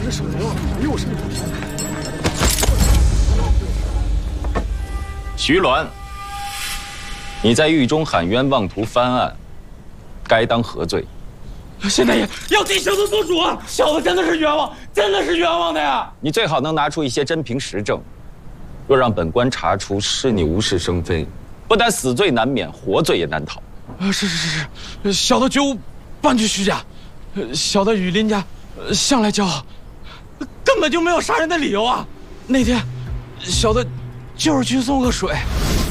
这手头啊，没有什么。 徐鸾，你在狱中喊冤妄图翻案，该当何罪？ 县太爷要替小的做主啊！小的真的是冤枉，真的是冤枉的呀！ 你最好能拿出一些真凭实证，若让本官查出是你无事生非，不但死罪难免，活罪也难逃。 是，小的绝无半句虚假，小的与林家向来交好，根本就没有杀人的理由啊！那天，小的就是去送个水，